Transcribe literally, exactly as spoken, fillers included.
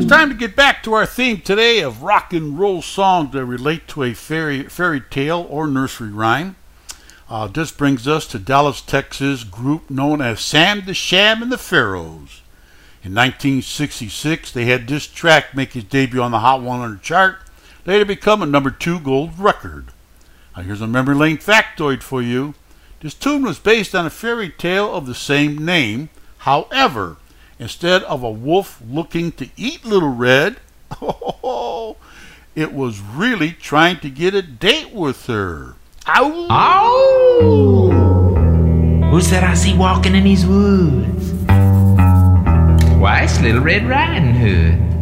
It's time to get back to our theme today of rock and roll songs that relate to a fairy, fairy tale or nursery rhyme. Uh, this brings us to Dallas, Texas group known as Sam the Sham and the Pharaohs. In nineteen sixty-six, they had this track make its debut on the Hot one hundred chart, later become a number two gold record. Now here's a memory lane factoid for you. This tune was based on a fairy tale of the same name. However, instead of a wolf looking to eat Little Red, it was really trying to get a date with her. Ow! Ow! Who's that I see walking in these woods? Why, it's Little Red Riding Hood.